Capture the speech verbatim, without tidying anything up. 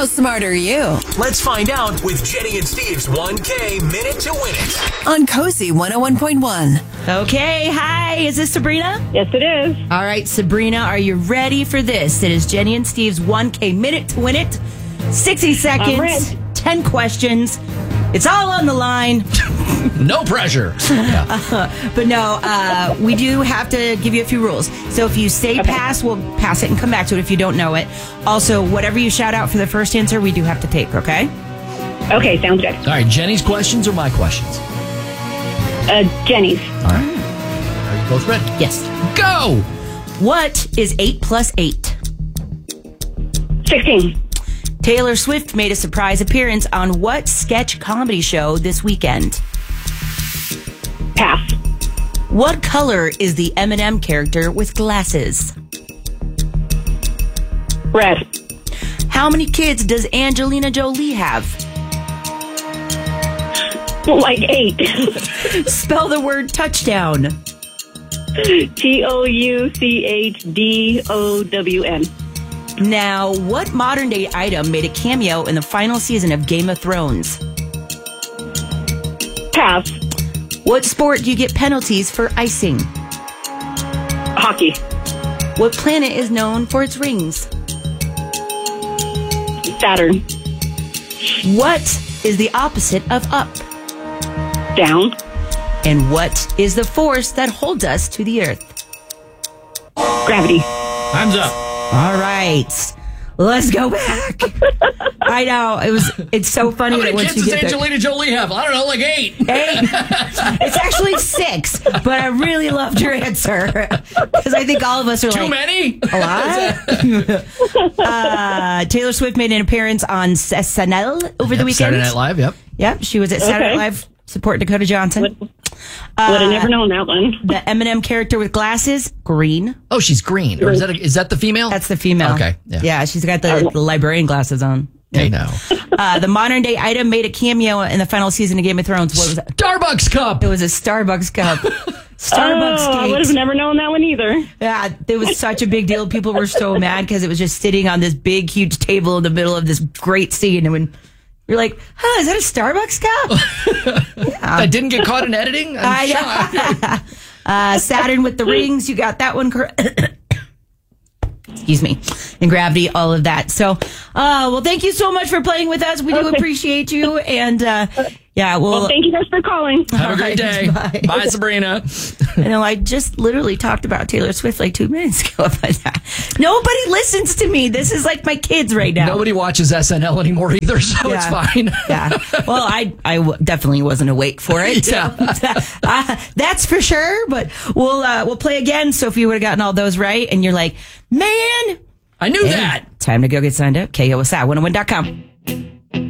How smart are you? Let's find out with Jenny and Steve's one K Minute to Win It. On Cozy one oh one point one. Okay, hi. Is this Sabrina? Yes, it is. All right, Sabrina, are you ready for this? It is Jenny and Steve's one K Minute to Win It. sixty seconds, ten questions. It's all on the line. No pressure. Yeah. Uh, but no, uh, we do have to give you a few rules. So if you say Okay. pass, we'll pass it and come back to it if you don't know it. Also, whatever you shout out for the first answer, we do have to take, okay? Okay, sounds good. All right, Jenny's questions or my questions? Uh, Jenny's. All right. Are you both ready? Yes. Go! What is eight plus eight? sixteen. Taylor Swift made a surprise appearance on what sketch comedy show this weekend? Pass. What color is the Eminem character with glasses? Red. How many kids does Angelina Jolie have? Like eight. Spell the word touchdown. T O U C H D O W N. Now, what modern day item made a cameo in the final season of Game of Thrones? Pass. What sport do you get penalties for icing? Hockey. What planet is known for its rings? Saturn. What is the opposite of up? Down. And what is the force that holds us to the earth? Gravity. Time's up. All right. Let's go back. I know. It was. It's so funny How that many once kids you does get there. Angelina Jolie have? I don't know, like eight. Eight. It's actually six, but I really loved your answer because I think all of us are Too like, many? a lot. uh, Taylor Swift made an appearance on S N L over the Yep, weekend. Saturday Night Live, yep. Yep, she was at Saturday Okay. Night Live supporting Dakota Johnson. Would, would have never known that one. The Eminem character with glasses, green. Oh, she's green. Or is that a, is that the female? That's the female. Okay, yeah. Yeah, she's got the, the librarian glasses on. Hey, no. Uh, the modern day item made a cameo in the final season of Game of Thrones. What was it? Starbucks cup. It was a Starbucks cup. Starbucks Oh, I would cake. have never known that one either. Yeah, it was such a big deal. People were so mad because it was just sitting on this big, huge table in the middle of this great scene. And when you're like, huh, is that a Starbucks cup? That didn't get caught in editing? I'm I shocked. know. uh, Saturn with the rings. You got that one correct. Excuse me. And Gravity, all of that. So, uh, well, thank you so much for playing with us. We do Okay. appreciate you. And, uh, yeah, we'll. Well, thank you guys for calling. Have a great All day. right, bye. Bye, Sabrina. You know, I just literally talked about Taylor Swift like two minutes ago. Nobody listens to me. This is like my kids right now. Nobody watches S N L anymore either, so Yeah. it's fine. Yeah. Well, I I w- definitely wasn't awake for it. So, uh, that's for sure. But we'll uh, we'll play again. So if you would have gotten all those right, and you're like, man, I knew that. time to go get signed up. K O S I one oh one dot com.